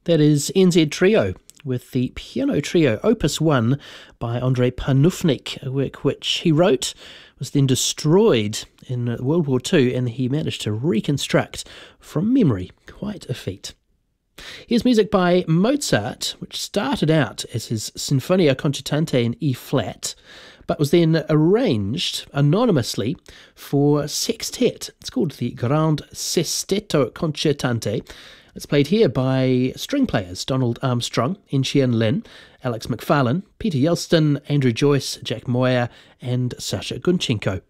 That is NZ Trio with the piano trio Opus 1 by Andrei Panufnik, a work which he wrote, was then destroyed in World War II, and he managed to reconstruct from memory. Quite a feat. Here's music by Mozart, which started out as his Sinfonia Concertante in E-flat, but was then arranged anonymously for sextet. It's called the Grand Sestetto Concertante. It's played here by string players Donald Armstrong, En-Chien Lin, Alex McFarlane, Peter Yelston, Andrew Joyce, Jack Moyer and Sasha Gunchenko.